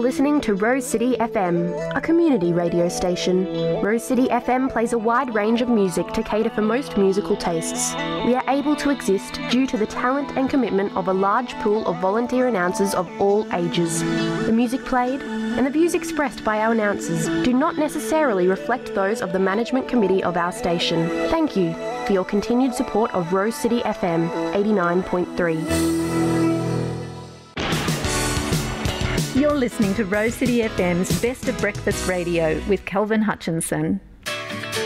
listening to Rose City FM, a community radio station. Rose City FM plays a wide range of music to cater for most musical tastes. We are able to exist due to the talent and commitment of a large pool of volunteer announcers of all ages. The music played and the views expressed by our announcers do not necessarily reflect those of the management committee of our station. Thank you for your continued support of Rose City FM 89.3. You're listening to Rose City FM's Best of Breakfast Radio with Kelvin Hutchinson.